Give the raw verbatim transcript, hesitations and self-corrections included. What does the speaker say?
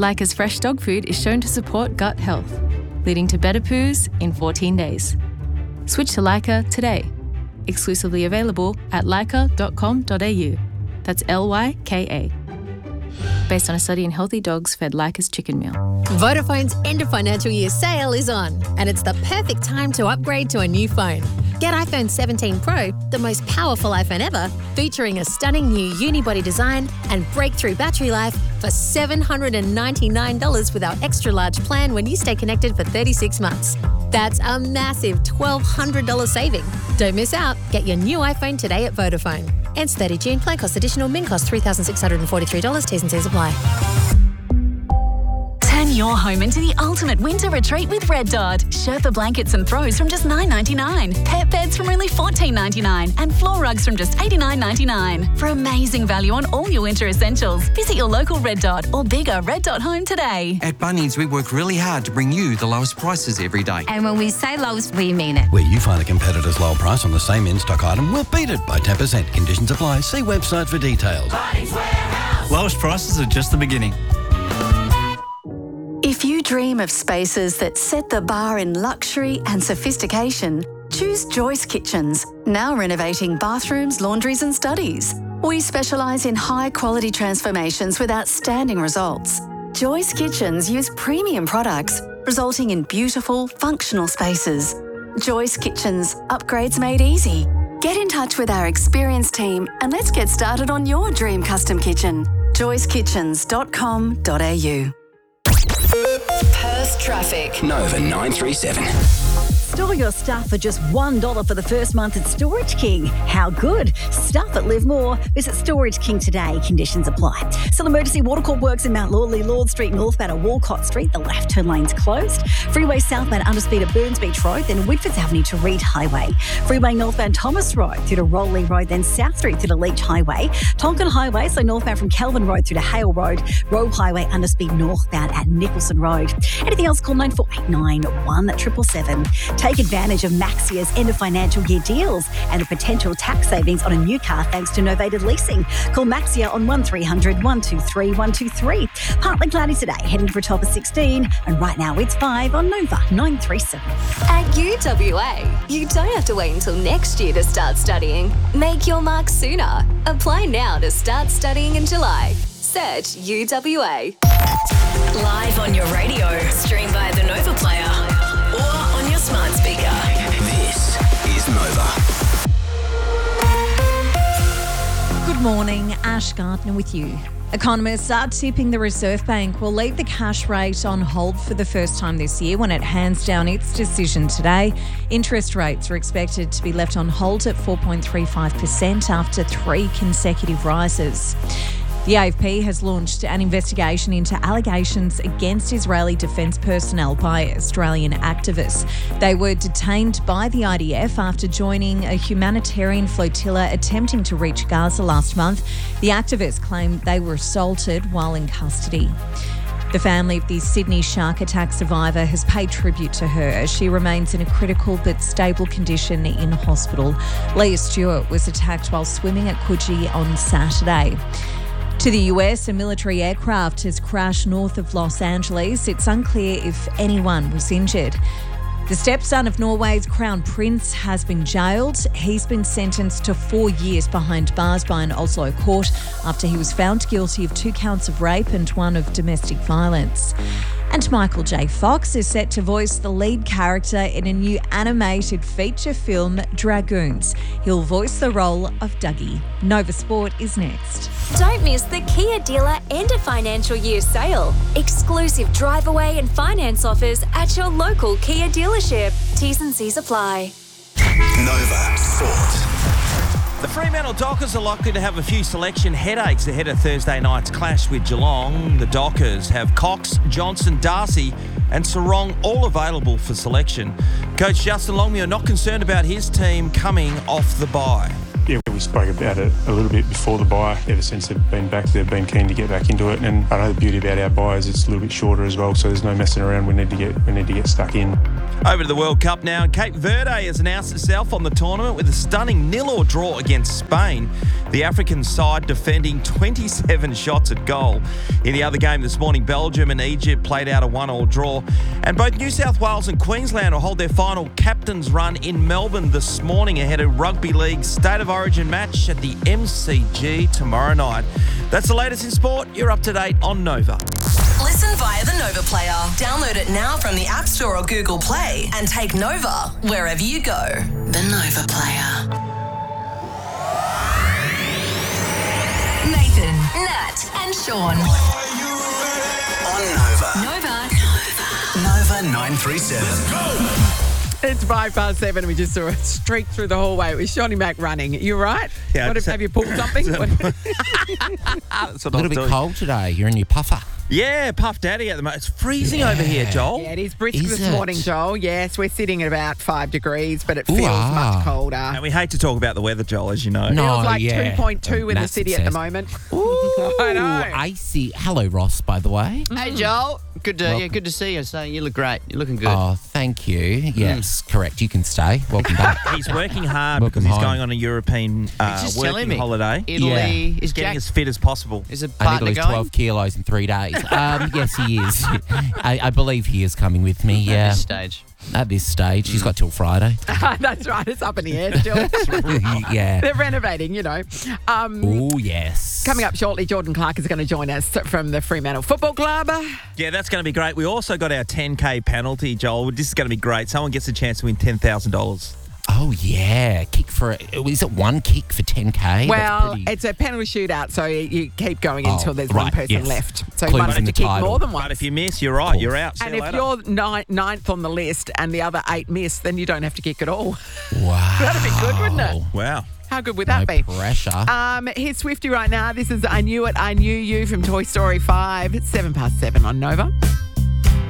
Leica's fresh dog food is shown to support gut health, leading to better poos in fourteen days. Switch to Leica today. Exclusively available at leica dot com dot a u. That's L Y K A. Based on a study in healthy dogs fed Leica's chicken meal. Vodafone's end of financial year sale is on, and it's the perfect time to upgrade to a new phone. Get iPhone seventeen Pro, the most powerful iPhone ever, featuring a stunning new unibody design and breakthrough battery life for seven hundred ninety-nine dollars with our extra large plan when you stay connected for thirty-six months. That's a massive twelve hundred dollars saving. Don't miss out. Get your new iPhone today at Vodafone. Ends thirtieth of June. Plan cost additional. Min cost three thousand six hundred forty-three dollars. T's and C's apply. Turn your home into the ultimate winter retreat with Red Dot. Sherpa blankets and throws from just nine dollars ninety-nine. Pet beds from only fourteen dollars ninety-nine. And floor rugs from just eighty-nine dollars ninety-nine. For amazing value on all your winter essentials, visit your local Red Dot or bigger Red Dot home today. At Bunnings, we work really hard to bring you the lowest prices every day. And when we say lowest, we mean it. Where you find a competitor's lower price on the same in-stock item, we'll beat it by ten percent. Conditions apply. See website for details. Bunnings Warehouse. Lowest prices are just the beginning. If you dream of spaces that set the bar in luxury and sophistication, choose Joyce Kitchens, now renovating bathrooms, laundries and studies. We specialise in high-quality transformations with outstanding results. Joyce Kitchens use premium products, resulting in beautiful, functional spaces. Joyce Kitchens, upgrades made easy. Get in touch with our experienced team and let's get started on your dream custom kitchen. joyce kitchens dot com dot a u. Perth traffic. Nova nine three seven. Store your stuff for just one dollar for the first month at Storage King. How good? Stuff at Live More. Visit Storage King today. Conditions apply. Still emergency watercourt works in Mount Lawley, Lord Street, northbound at Walcott Street. The left turn lane's closed. Freeway southbound underspeed at Burns Beach Road, then Whitfords Avenue to Reed Highway. Freeway northbound Thomas Road through to Rowley Road, then South Street through to Leach Highway. Tonkin Highway, so northbound from Kelvin Road through to Hale Road. Road Highway underspeed northbound at Nicholson Road. Anything else, call nine four eight nine one seven seven seven. Take advantage of Maxia's end of financial year deals and the potential tax savings on a new car thanks to novated leasing. Call Maxia on one three hundred one two three one two three. Partly cloudy today, heading for a top of sixteen, and right now it's five on Nova nine three seven. At U W A, you don't have to wait until next year to start studying. Make your mark sooner. Apply now to start studying in July. Search U W A. Live on your radio, stream via the Nova Player or on your smart speaker. This is Nova. Good morning, Ash Gardner with you. Economists are tipping the Reserve Bank will leave the cash rate on hold for the first time this year when it hands down its decision today. Interest rates are expected to be left on hold at four point three five percent after three consecutive rises. The A F P has launched an investigation into allegations against Israeli defence personnel by Australian activists. They were detained by the I D F after joining a humanitarian flotilla attempting to reach Gaza last month. The activists claim they were assaulted while in custody. The family of the Sydney shark attack survivor has paid tribute to her as she remains in a critical but stable condition in hospital. Leah Stewart was attacked while swimming at Coogee on Saturday. To the U S, a military aircraft has crashed north of Los Angeles. It's unclear if anyone was injured. The stepson of Norway's Crown Prince has been jailed. He's been sentenced to four years behind bars by an Oslo court after he was found guilty of two counts of rape and one of domestic violence. And Michael J. Fox is set to voice the lead character in a new animated feature film, Dragoons. He'll voice the role of Dougie. Nova Sport is next. Don't miss the Kia dealer end of financial year sale. Exclusive drive away and finance offers at your local Kia dealership. T's and C's apply. Nova Sport. The Fremantle Dockers are likely to have a few selection headaches ahead of Thursday night's clash with Geelong. The Dockers have Cox, Johnson, Darcy and Sarong all available for selection. Coach Justin Longmuir not concerned about his team coming off the bye. Yeah, we spoke about it a little bit before the bye. Ever since they've been back, they've been keen to get back into it. And I know the beauty about our bye is it's a little bit shorter as well, so there's no messing around. We need to get we need to get stuck in. Over to the World Cup now. Cape Verde has announced itself on the tournament with a stunning nil-all draw against Spain. The African side defending twenty-seven shots at goal. In the other game this morning, Belgium and Egypt played out a one-all draw. And both New South Wales and Queensland will hold their final captain's run in Melbourne this morning ahead of Rugby League's State of Origin match at the M C G tomorrow night. That's the latest in sport. You're up to date on Nova. Listen via the Nova Player. Download it now from the App Store or Google Play and take Nova wherever you go. The Nova Player. Nathan, Nat, and Sean. On Nova. Nova. Nova nine three seven. It's five past seven. We just saw a streak through the hallway. It was Shawnee Mac running. You all right? Yeah, What if, so- have you pulled something? That's what A I little was bit doing. cold today. You're in your puffer. Yeah, Puff Daddy at the moment. It's freezing over here, Joel. Yeah, it is brisk Is this it? morning, Joel. Yes, we're sitting at about five degrees, but it Ooh, feels ah. much colder. And we hate to talk about the weather, Joel, as you know. No. feels like yeah. two point two in the Massive city at the success. moment. Ooh, I know. icy. Hello, Ross, by the way. Hey, Joel. Good to, yeah, Welcome. good to see you. So you look great. You're looking good. Oh, thank you. Yes, correct. You can stay. Welcome back. He's working hard Welcome because he's home. going on a European uh, just telling working me. holiday. Italy Yeah. is Getting Jack. as fit as possible. Is a I need to partner lose going? twelve kilos in three days. Um, yes, he is. I, I believe he is coming with me. At Yeah. this stage. At this stage, he's got till Friday. That's right. It's up in the air still. yeah. They're renovating, you know. Um, Oh yes. Coming up shortly, Jordan Clark is going to join us from the Fremantle Football Club. Yeah, that's going to be great. We also got our ten K penalty, Joel. This is going to be great. Someone gets a chance to win ten thousand dollars. Oh yeah. Kick for is it one kick for ten K? Well, it's a penalty shootout, so you, you keep going Oh, until there's one right, person yes. left. So Clues you might have in to the kick title. more than one. But if you miss, you're right. You're out. See And you if later. you're ni- ninth on the list and the other eight miss, then you don't have to kick at all. Wow. That'd be good, wouldn't it? Wow. How good would No that be? pressure. Um, here's Swifty right now. This is I Knew It, I Knew You from Toy Story five. It's seven past seven on Nova.